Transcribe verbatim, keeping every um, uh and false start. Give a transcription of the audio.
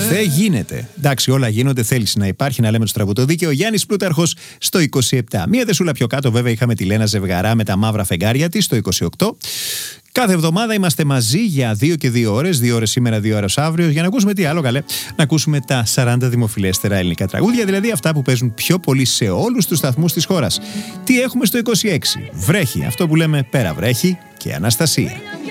Δεν γίνεται. Εντάξει, όλα γίνονται. Θέληση να υπάρχει, να λέμε το στραβωτό δίκαιο. Γιάννης Πλούταρχος στο είκοσι επτά. Μία δεσούλα πιο κάτω, βέβαια, είχαμε τη Λένα Ζευγαρά με τα μαύρα φεγγάρια της στο είκοσι οκτώ. Κάθε εβδομάδα είμαστε μαζί για δύο και δύο ώρες. Δύο ώρες σήμερα, δύο ώρες αύριο. Για να ακούσουμε τι άλλο, καλέ. Να ακούσουμε τα σαράντα δημοφιλέστερα ελληνικά τραγούδια, δηλαδή αυτά που παίζουν πιο πολύ σε όλους τους σταθμούς της χώρας. Τι έχουμε στο είκοσι έξι? Βρέχει. Αυτό που λέμε πέρα βρέχει και Αναστασία.